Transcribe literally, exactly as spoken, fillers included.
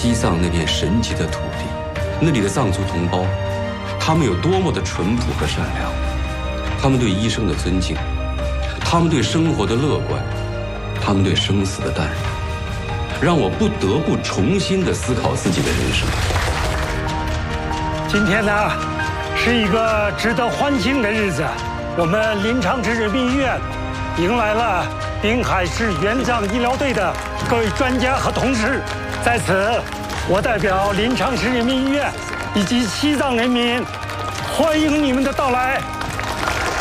西藏那片神奇的土地，那里的藏族同胞，他们有多么的淳朴和善良，他们对医生的尊敬，他们对生活的乐观，他们对生死的淡然，让我不得不重新的思考自己的人生。 今天呢，是一个值得欢庆的日子，我们临昌市人民医院迎来了滨海市援藏医疗队的各位专家和同事。在此，我代表临昌市人民医院以及西藏人民，欢迎你们的到来。